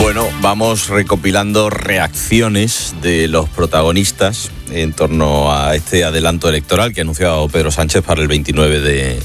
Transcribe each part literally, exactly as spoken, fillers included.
Bueno, vamos recopilando reacciones de los protagonistas en torno a este adelanto electoral que ha anunciado Pedro Sánchez para el veintinueve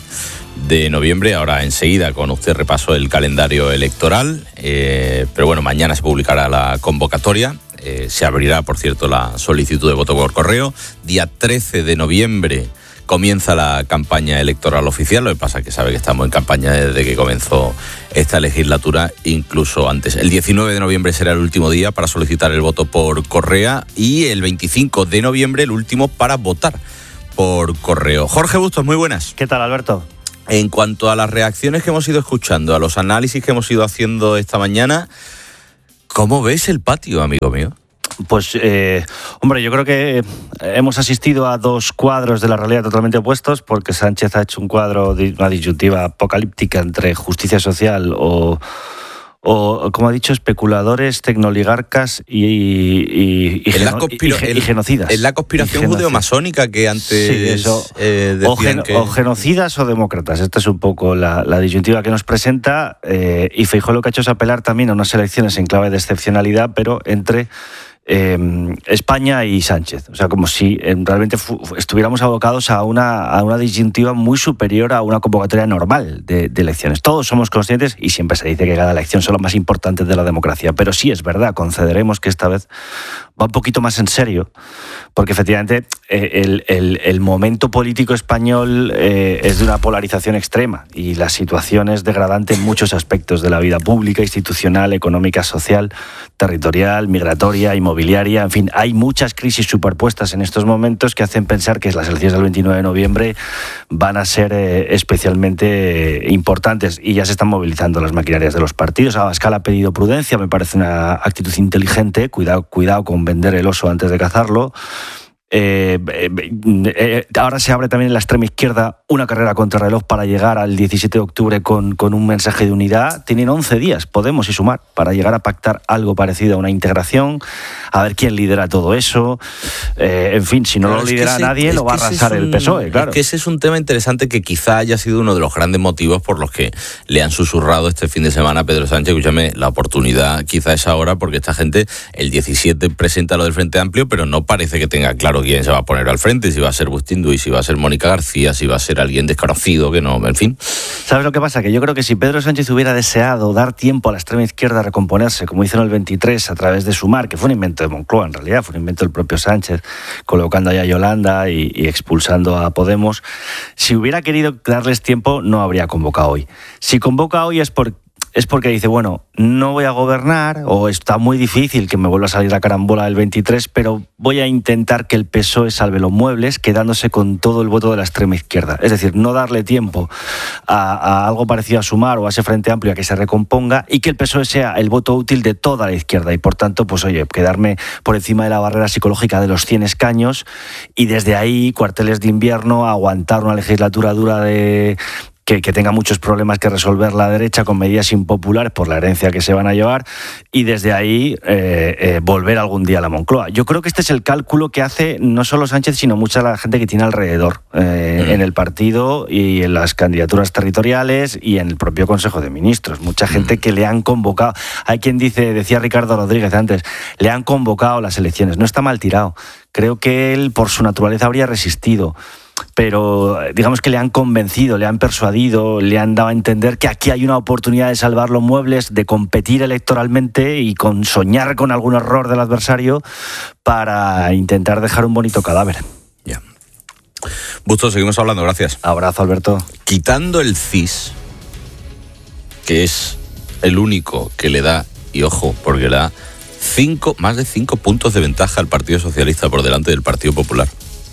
de noviembre. Ahora enseguida con usted repaso el calendario electoral, eh, pero bueno, mañana se publicará la convocatoria. Eh, se abrirá, por cierto, la solicitud de voto por correo. Día trece de noviembre comienza la campaña electoral oficial. Lo que pasa es que sabe que estamos en campaña desde que comenzó esta legislatura, incluso antes. El diecinueve de noviembre será el último día para solicitar el voto por correo y el veinticinco de noviembre el último para votar por correo. Jorge Bustos, muy buenas. ¿Qué tal, Alberto? En cuanto a las reacciones que hemos ido escuchando, a los análisis que hemos ido haciendo esta mañana, ¿cómo ves el patio, amigo mío? Pues, eh, hombre, yo creo que hemos asistido a dos cuadros de la realidad totalmente opuestos, porque Sánchez ha hecho un cuadro de una disyuntiva apocalíptica entre justicia social o, o como ha dicho, especuladores, tecnoligarcas y, y, y, geno, conspiro- y, y genocidas. Es la conspiración judeo-masónica que antes sí, eso. Eh, decían o, gen, que... o genocidas o demócratas. Esta es un poco la, la disyuntiva que nos presenta, eh, y Feijóo lo que ha hecho es apelar también a unas elecciones en clave de excepcionalidad, pero entre Eh, España y Sánchez. O sea, como si eh, realmente fu- estuviéramos abocados a una, a una disyuntiva muy superior a una convocatoria normal de, de elecciones. Todos somos conscientes, y siempre se dice que cada elección son las más importantes de la democracia, pero sí es verdad, concederemos que esta vez va un poquito más en serio, porque efectivamente eh, el, el, el momento político español eh, es de una polarización extrema, y la situación es degradante en muchos aspectos de la vida pública, institucional, económica, social, territorial, migratoria, inmobiliaria. En fin, hay muchas crisis superpuestas en estos momentos que hacen pensar que las elecciones del veintinueve de noviembre van a ser eh, especialmente eh, importantes, y ya se están movilizando las maquinarias de los partidos. Abascal ha pedido prudencia, me parece una actitud inteligente. Cuidado, cuidado con vender el oso antes de cazarlo. Eh, eh, eh, ahora se abre también en la extrema izquierda una carrera contrarreloj para llegar al diecisiete de octubre con, con un mensaje de unidad. Tienen once días, Podemos y Sumar, para llegar a pactar algo parecido a una integración, a ver quién lidera todo eso. Eh, en fin, si no claro, lo lidera ese, nadie, lo va a arrasar un, el P S O E, claro. Es que ese es un tema interesante que quizá haya sido uno de los grandes motivos por los que le han susurrado este fin de semana a Pedro Sánchez. Escúchame, la oportunidad quizá es ahora, porque esta gente el diecisiete presenta lo del Frente Amplio, pero no parece que tenga claro quién se va a poner al frente, si va a ser Bustinduy, si va a ser Mónica García, si va a ser alguien desconocido, que no, en fin. ¿Sabes lo que pasa? Que yo creo que si Pedro Sánchez hubiera deseado dar tiempo a la extrema izquierda a recomponerse, como hizo en el veintitrés a través de Sumar, que fue un invento de Moncloa en realidad, fue un invento del propio Sánchez, colocando ahí a Yolanda y, y expulsando a Podemos, si hubiera querido darles tiempo, no habría convocado hoy. Si convoca hoy es porque es porque dice, bueno, no voy a gobernar, o está muy difícil que me vuelva a salir la carambola del veintitrés, pero voy a intentar que el P S O E salve los muebles, quedándose con todo el voto de la extrema izquierda. Es decir, no darle tiempo a, a algo parecido a Sumar o a ese Frente Amplio a que se recomponga, y que el P S O E sea el voto útil de toda la izquierda, y por tanto, pues oye, quedarme por encima de la barrera psicológica de los cien escaños, y desde ahí, cuarteles de invierno, aguantar una legislatura dura de... Que, que tenga muchos problemas que resolver la derecha con medidas impopulares por la herencia que se van a llevar, y desde ahí eh, eh, volver algún día a la Moncloa. Yo creo que este es el cálculo que hace no solo Sánchez, sino mucha la gente que tiene alrededor eh, mm. en el partido y en las candidaturas territoriales y en el propio Consejo de Ministros. Mucha gente mm. que le han convocado. Hay quien dice, decía Ricardo Rodríguez antes, le han convocado las elecciones. No está mal tirado. Creo que él, por su naturaleza, habría resistido. Pero digamos que le han convencido, le han persuadido, le han dado a entender que aquí hay una oportunidad de salvar los muebles, de competir electoralmente y con soñar con algún error del adversario para intentar dejar un bonito cadáver. Ya. Bustos, seguimos hablando, gracias. Abrazo, Alberto. Quitando el C I S, que es el único que le da, y ojo, porque le da cinco, más de cinco puntos de ventaja al Partido Socialista por delante del Partido Popular.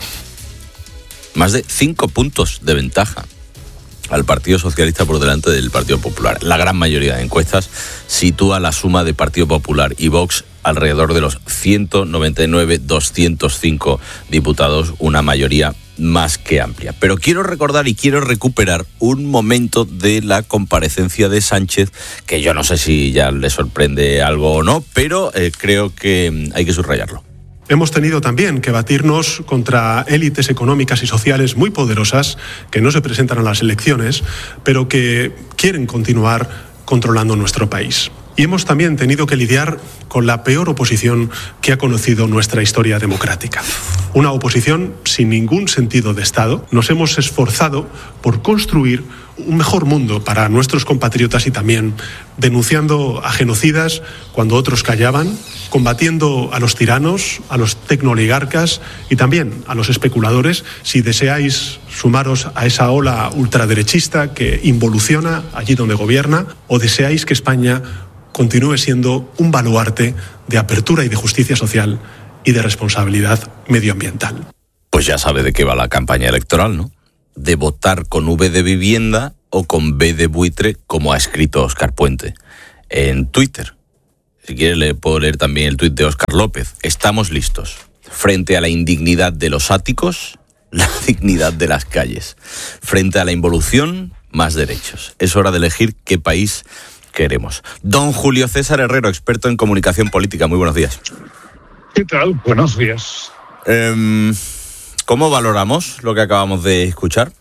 Más de cinco puntos de ventaja al Partido Socialista por delante del Partido Popular. La gran mayoría de encuestas sitúa la suma de Partido Popular y Vox alrededor de los ciento noventa y nueve, doscientos cinco diputados, una mayoría más que amplia. Pero quiero recordar y quiero recuperar un momento de la comparecencia de Sánchez, que yo no sé si ya le sorprende algo o no, pero eh, creo que hay que subrayarlo. Hemos tenido también que batirnos contra élites económicas y sociales muy poderosas que no se presentan a las elecciones, pero que quieren continuar controlando nuestro país. Y hemos también tenido que lidiar con la peor oposición que ha conocido nuestra historia democrática. Una oposición sin ningún sentido de Estado. Nos hemos esforzado por construir un mejor mundo para nuestros compatriotas y también denunciando a genocidas cuando otros callaban, combatiendo a los tiranos, a los tecnooligarcas y también a los especuladores. Si deseáis sumaros a esa ola ultraderechista que involuciona allí donde gobierna, o deseáis que España continúe siendo un baluarte de apertura y de justicia social y de responsabilidad medioambiental. Pues ya sabe de qué va la campaña electoral, ¿no? De votar con V de vivienda o con B de buitre, como ha escrito Óscar Puente en Twitter. Si quiere le puedo leer también el tuit de Óscar López. Estamos listos. Frente a la indignidad de los áticos, la dignidad de las calles. Frente a la involución, más derechos. Es hora de elegir qué país queremos. Don Julio César Herrero, experto en comunicación política. Muy buenos días. ¿Qué tal? Buenos días. Eh, ¿Cómo valoramos lo que acabamos de escuchar?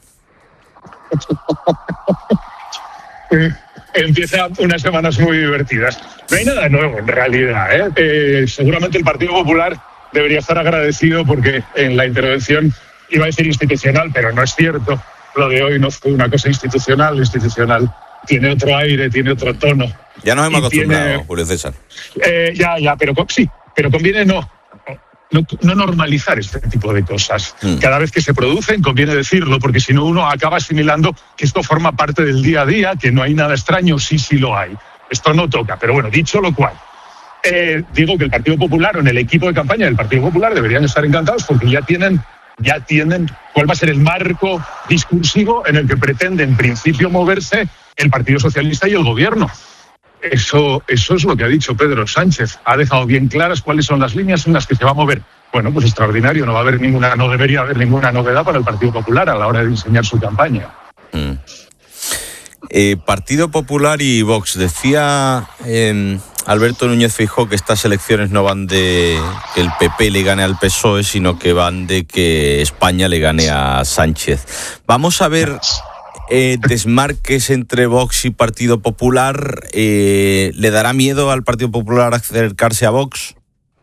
eh, empieza unas semanas muy divertidas. No hay nada nuevo en realidad, ¿eh? Eh, seguramente el Partido Popular debería estar agradecido porque en la intervención iba a decir institucional, pero no es cierto. Lo de hoy no fue una cosa institucional. Lo institucional tiene otro aire, tiene otro tono. Ya nos hemos acostumbrado, tiene, Julio César. Eh, ya, ya, pero sí, pero conviene no, no, no normalizar este tipo de cosas. Mm. Cada vez que se producen conviene decirlo, porque si no uno acaba asimilando que esto forma parte del día a día, que no hay nada extraño. Sí, sí lo hay. Esto no toca, pero bueno, dicho lo cual, eh, digo que el Partido Popular o en el equipo de campaña del Partido Popular deberían estar encantados porque ya tienen, ya tienen cuál va a ser el marco discursivo en el que pretende en principio moverse el Partido Socialista y el Gobierno. Eso, eso es lo que ha dicho Pedro Sánchez. Ha dejado bien claras cuáles son las líneas en las que se va a mover. Bueno, pues extraordinario. No va a haber ninguna, no debería haber ninguna novedad para el Partido Popular a la hora de diseñar su campaña. Mm. Eh, Partido Popular y Vox. Decía eh, Alberto Núñez Feijóo que estas elecciones no van de que el P P le gane al P S O E, sino que van de que España le gane a Sánchez. Vamos a ver eh, desmarques entre Vox y Partido Popular. Eh, ¿Le dará miedo al Partido Popular acercarse a Vox?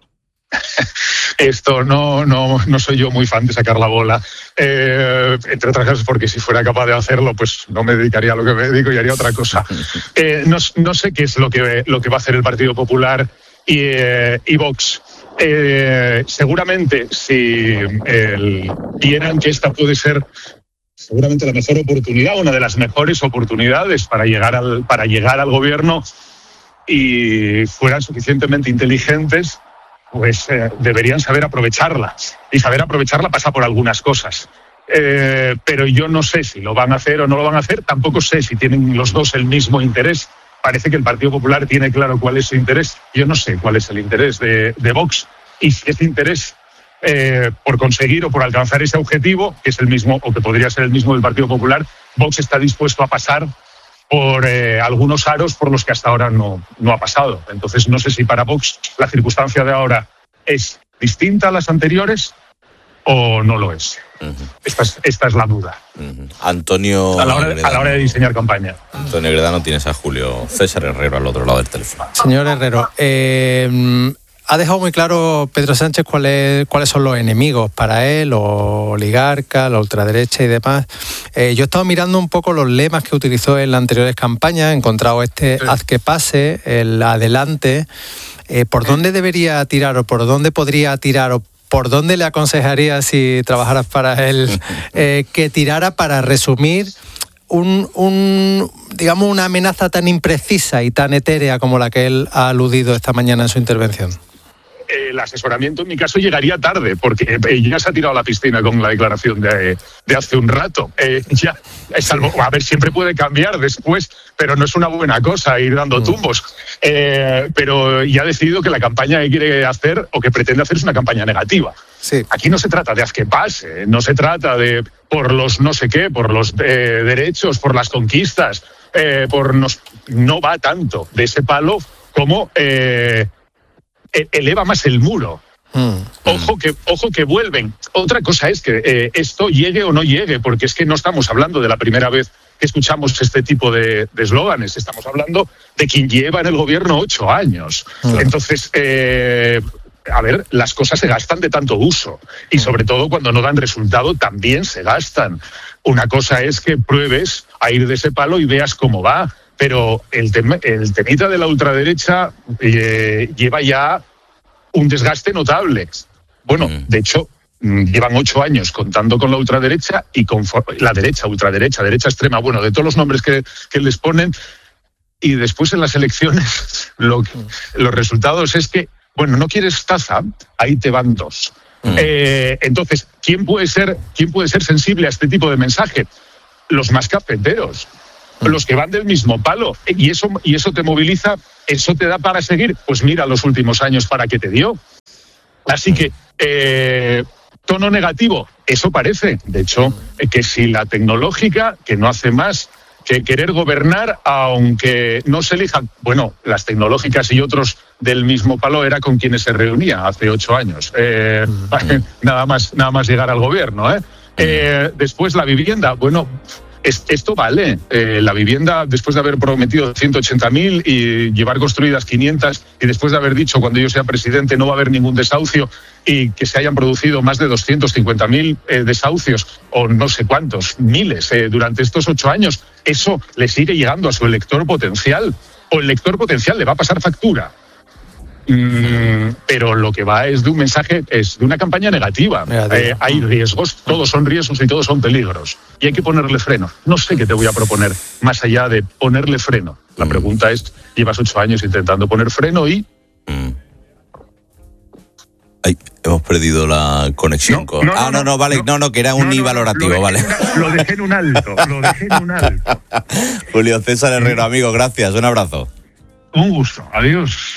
Esto no, no, no soy yo muy fan de sacar la bola, eh, entre otras cosas porque si fuera capaz de hacerlo, pues no me dedicaría a lo que me dedico y haría otra cosa. Eh, no, no sé qué es lo que, lo que va a hacer el Partido Popular y, eh, y Vox. Eh, seguramente si el, vieran que esta puede ser seguramente la mejor oportunidad, una de las mejores oportunidades para llegar al, para llegar al gobierno y fueran suficientemente inteligentes, pues eh, deberían saber aprovecharla. Y saber aprovecharla pasa por algunas cosas. Eh, pero yo no sé si lo van a hacer o no lo van a hacer. Tampoco sé si tienen los dos el mismo interés. Parece que el Partido Popular tiene claro cuál es su interés. Yo no sé cuál es el interés de, de Vox. Y si ese interés eh, por conseguir o por alcanzar ese objetivo, que es el mismo o que podría ser el mismo del Partido Popular, Vox está dispuesto a pasar por eh, algunos aros por los que hasta ahora no, no ha pasado. Entonces no sé si para Vox la circunstancia de ahora es distinta a las anteriores o no lo es. Uh-huh. Esta es, esta es la duda. Uh-huh. Antonio a la, hora, a la hora de diseñar campaña. Antonio Gredano, tienes a Julio César Herrero al otro lado del teléfono. Señor Herrero, eh, ha dejado muy claro Pedro Sánchez cuáles, cuáles son los enemigos para él, los oligarcas, la ultraderecha y demás. Eh, yo he estado mirando un poco los lemas que utilizó en las anteriores campañas, he encontrado este sí. Haz que pase, el adelante. Eh, ¿Por dónde debería tirar o por dónde podría tirar o por dónde le aconsejaría si trabajaras para él eh, que tirara para resumir Un, un, digamos, una amenaza tan imprecisa y tan etérea como la que él ha aludido esta mañana en su intervención? El asesoramiento en mi caso llegaría tarde porque ya se ha tirado a la piscina con la declaración de, de hace un rato. Eh, ya, salvo, a ver, siempre puede cambiar después, pero no es una buena cosa ir dando tumbos. Eh, pero ya ha decidido que la campaña que quiere hacer o que pretende hacer es una campaña negativa. Sí. Aquí no se trata de haz que pase, no se trata de por los no sé qué, por los eh, derechos, por las conquistas, eh, por nos, no va tanto de ese palo como... Eh, eleva más el muro Mm. Ojo que, ojo que vuelven. Otra cosa es que eh, esto llegue o no llegue, porque es que no estamos hablando de la primera vez que escuchamos este tipo de eslóganes. Estamos hablando de quien lleva en el gobierno ocho años. Mm. Entonces, eh, a ver, las cosas se gastan de tanto uso. Y sobre todo cuando no dan resultado, también se gastan. Una cosa es que pruebes a ir de ese palo y veas cómo va. Pero el, tem- el temita de la ultraderecha eh, lleva ya un desgaste notable. Bueno, de hecho, llevan ocho años contando con la ultraderecha y con la derecha, ultraderecha, derecha extrema, bueno, de todos los nombres que, que les ponen. Y después en las elecciones, lo que, los resultados es que, bueno, no quieres taza, ahí te van dos. Mm. Eh, entonces, ¿quién puede ser, quién puede ser sensible a este tipo de mensaje? Los más cafeteros. Los que van del mismo palo, y eso, y eso te moviliza, eso te da para seguir. Pues mira los últimos años para qué te dio. Así que, eh, tono negativo, eso parece. De hecho, que si la tecnológica, que no hace más que querer gobernar, aunque no se elijan, bueno, las tecnológicas y otros del mismo palo era con quienes se reunía hace ocho años. Eh, mm-hmm. nada más, nada más llegar al gobierno, ¿eh? Eh, después la vivienda, bueno... Esto vale. Eh, la vivienda, después de haber prometido ciento ochenta mil y llevar construidas quinientas, y después de haber dicho cuando yo sea presidente no va a haber ningún desahucio, y que se hayan producido más de doscientos cincuenta mil eh, desahucios, o no sé cuántos, miles, eh, durante estos ocho años, eso le sigue llegando a su elector potencial, o el lector potencial le va a pasar factura. Mm, pero lo que va es de un mensaje, es de una campaña negativa. Eh, hay riesgos, todos son riesgos y todos son peligros. Y hay que ponerle freno. No sé qué te voy a proponer, más allá de ponerle freno. La pregunta es, llevas ocho años intentando poner freno y... Mm. Ay, hemos perdido la conexión no, con... No, ah, no, no, no, vale, no, no, no que era un no, I no, valorativo, lo vale. Dejé, lo dejé en un alto, lo dejé en un alto. Julio César Herrero, amigo, gracias, un abrazo. Un gusto, adiós.